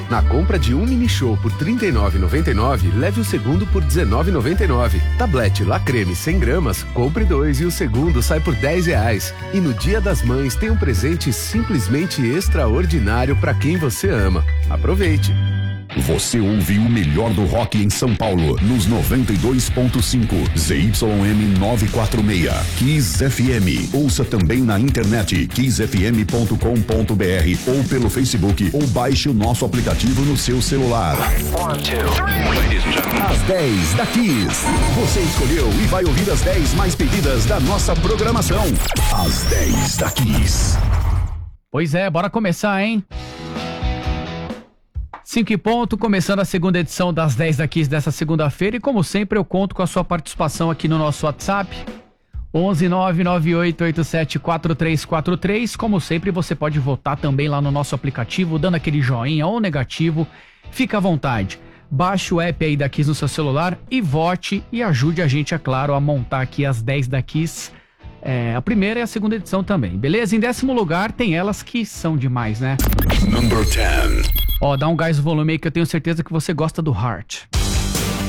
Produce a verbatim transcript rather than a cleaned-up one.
Na compra de um mini show por trinta e nove reais e noventa e nove centavos, leve o segundo por dezenove reais e noventa e nove centavos. Tablete La Creme cem gramas, compre dois e o segundo sai por dez reais. E no Dia das Mães tem um presente simplesmente extraordinário para quem você ama. Aproveite! Você ouve o melhor do rock em São Paulo, nos noventa e dois ponto cinco, Z Y M novecentos e quarenta e seis, Kiss F M. Ouça também na internet, kiss f m ponto com ponto b r ou pelo Facebook, ou baixe o nosso aplicativo no seu celular. As dez da Kiss. Você escolheu e vai ouvir as dez mais pedidas da nossa programação. As dez da Kiss. Pois é, bora começar, hein? cinco e ponto, começando a segunda edição das dez da Kiss dessa segunda-feira, e como sempre eu conto com a sua participação aqui no nosso WhatsApp, onze nove nove oito oito sete quatro três quatro três. Como sempre você pode votar também lá no nosso aplicativo, dando aquele joinha ou negativo, fica à vontade. Baixe o app aí da Kiss no seu celular e vote e ajude a gente, é claro, a montar aqui as dez da Kiss, é, a primeira e a segunda edição também, beleza? Em décimo lugar tem elas que são demais, né? Number ten. Ó, dá um gás no volume aí que eu tenho certeza que você gosta do Heart.